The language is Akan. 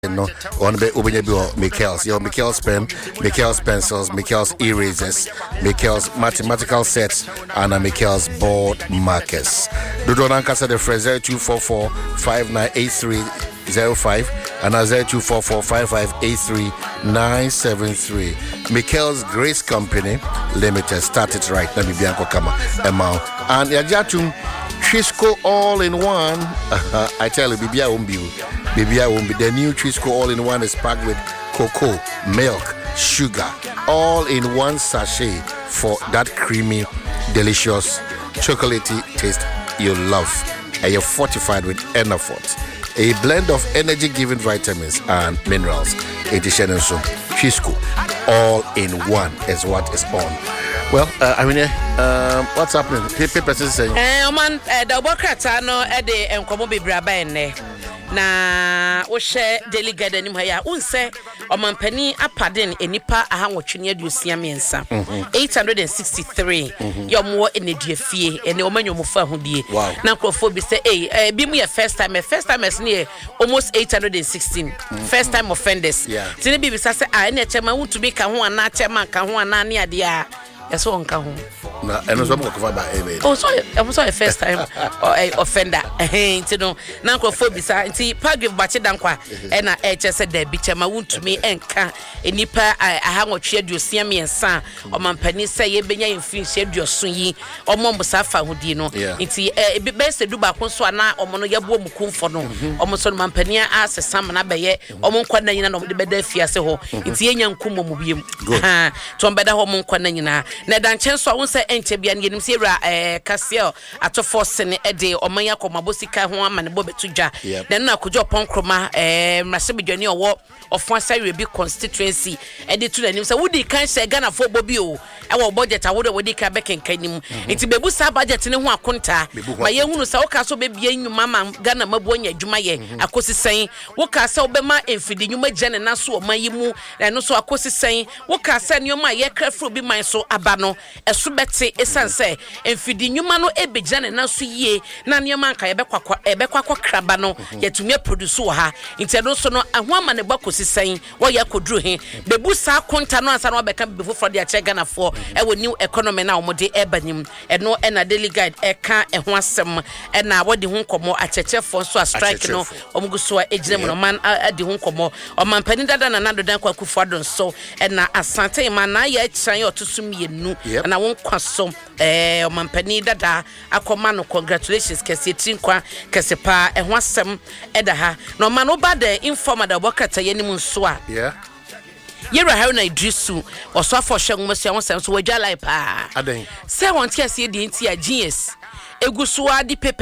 no on be obenye Michael's your Michael's pen, Michael's pencils, Michael's erasers, Michael's mathematical sets, and a Michael's board markers. Do not answer the phrase 0244-598305 and 0244-5583-973. Michael's Grace Company Limited started right now. Bianco Kama amount and Yajatum Trisco all in one. I tell you, Bibia won't be the new Trisco all in one is packed with cocoa, milk, sugar, all in one sachet for that creamy, delicious, chocolatey taste you love. And you're fortified with Enerfort, a blend of energy-giving vitamins and minerals. Edition and so Trisco all in one is what is on. Well, I mean, what's happening? People saying, man, the Bokrata no ede enkomo bebraba enne. Na wo share daily garden mu ya unse omanpani apaden enipa ahanwotwe adusia miensa 863 yomo enediafie ene omanyomufa hodie na krofo bi say bi mu ya first time is near almost 816 first time offenders tini bi bisa say na chema wuntumi ka ho ana chema ka ho ana ne ade a yeso onka ho na eno so mo cover by email. Oh, sorry, I'm sorry, first time offender. You know, nankophobia. Nti paragraph bache dankwa. Na HS de bichama wuntumi enka enipa ahangotwe aduosia miensa. Omampani say ye benya influence aduoso yi. Omo musafa hodi no. Nti best do ba konso ana omo no yabo mukumfo no. Omo so mampani asesam na beye omo nkwa na nyina no de beda fiase ho. Nti yenya nkumo mu biem. Ha, to beda ho mo nkwa na nyina. Na danchen so won say enchebia ne yenim se ra Casio ato force ne ede omanya komabosika ho ama ne bobetudwa na na kojo ponkroma mrasebedwane owo ofuasa rebi constituency ede tu nanim se wudi kan se Ghana fo bobi o e wo budget awode wodi ka bekenkanim enti bebu sa budget ne ho akonta ma ye hunu se wo ka so bebia nyuma ma Ghana mabu anya adwuma ye akosisen wo ka se obema emfidi nyuma gene na so omayimu no so akosisen wo ka se nyoma ye krafro bi man so aba no eso bete esanse emfidi nyuma no ebegya ne na so yie na nyoma nka ebekwa kraba no yetumi produce wo ha nti no so no ahoama ne bakosisen wo ya kodru he bebu sa konta no ansa no beka befu for dia che Ghana for e wo new economy na wo de ebanim eno na daily guide eka ho asem na wo de ho nkomo acheche for so a strike no omguso a ejinem no man adi ho nkomo omampani dada na nadodan kwa kufu adon so na asante man na ya chan otusum yenu na won kwaso omampani dada akoma no congratulations kese trinkwa kese pa ho asem eda ha no man oba the informer da Bokrata yenim nso a Yera Haruna Idrisu oso afo hwenwumasia won sem so wadwa lai pa aden se won tie se di nti a genius eguso adi pepe